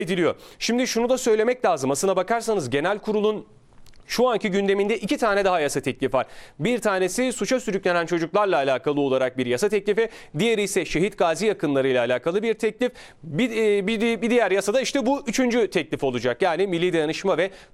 ediliyor. Şimdi şunu da söylemek lazım. Aslına bakarsanız genel kurulun şu anki gündeminde 2 tane daha yasa teklifi var. Bir tanesi suça sürüklenen çocuklarla alakalı olarak bir yasa teklifi. Diğeri ise şehit gazi yakınlarıyla alakalı bir teklif. Bir diğer yasada işte bu 3. teklif olacak. Yani milli dayanışma ve